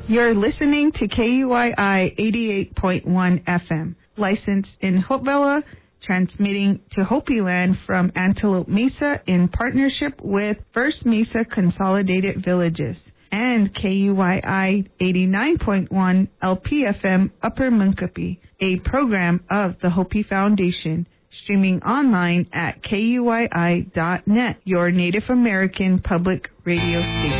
You're listening to KUYI 88.1 FM, licensed in Hopevilla, transmitting to Hopi Land from Antelope Mesa in partnership with First Mesa Consolidated Villages, and KUYI 89.1 LPFM Upper Munkapi, a program of the Hopi Foundation, streaming online at KUYI.net, your Native American public radio station.